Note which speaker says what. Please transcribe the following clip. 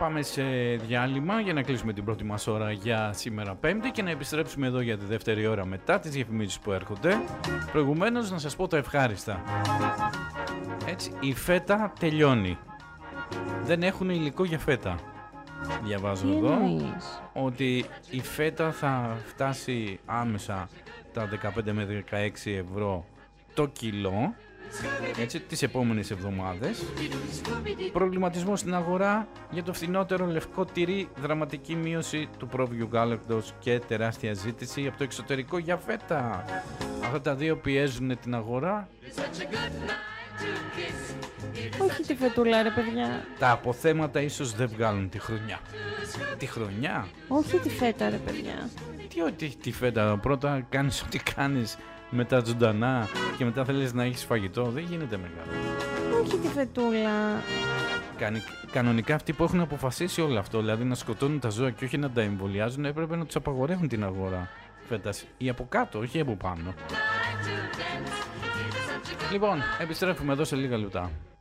Speaker 1: πάμε σε διάλειμμα για να κλείσουμε την πρώτη μας ώρα για σήμερα Πέμπτη και να επιστρέψουμε εδώ για τη δεύτερη ώρα μετά τις διαφημίσεις που έρχονται. Προηγουμένως να σας πω τα ευχάριστα. Έτσι, η φέτα τελειώνει. Δεν έχουν υλικό για φέτα. Διαβάζω εδώ ότι η φέτα θα φτάσει άμεσα τα 15 με 16 ευρώ το κιλό, έτσι, τις επόμενες εβδομάδες. Προβληματισμό στην αγορά για το φθηνότερο λευκό τυρί, δραματική μείωση του πρόβιου γάλακτος και τεράστια ζήτηση από το εξωτερικό για φέτα. Αυτά τα δύο πιέζουν την αγορά.
Speaker 2: Όχι τη φετούλα ρε παιδιά.
Speaker 1: Τα αποθέματα ίσως δεν βγάλουν τη χρονιά. Τη χρονιά?
Speaker 2: Όχι τη φέτα ρε παιδιά.
Speaker 1: Τι φέτα? Πρώτα κάνεις ό,τι κάνεις με τα ζωντανά και μετά θέλεις να έχεις φαγητό. Δεν γίνεται μεγάλο.
Speaker 2: Όχι τη φετούλα.
Speaker 1: Κανονικά αυτοί που έχουν αποφασίσει όλο αυτό, δηλαδή να σκοτώνουν τα ζώα και όχι να τα εμβολιάζουν, έπρεπε να τους απαγορεύουν την αγορά φέτας. Ή από κάτω, όχι από πάνω. Λοιπόν, επιστρέφουμε εδώ σε λίγα λεπτά.